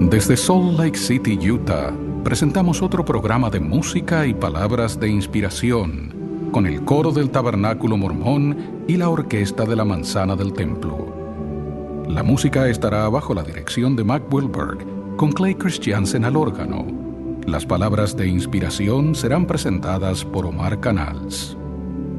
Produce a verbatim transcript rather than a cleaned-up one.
Desde Salt Lake City, Utah, presentamos otro programa de música y palabras de inspiración con el coro del Tabernáculo Mormón y la orquesta de la Manzana del Templo. La música estará bajo la dirección de Mac Wilberg, con Clay Christiansen al órgano. Las palabras de inspiración serán presentadas por Omar Canals.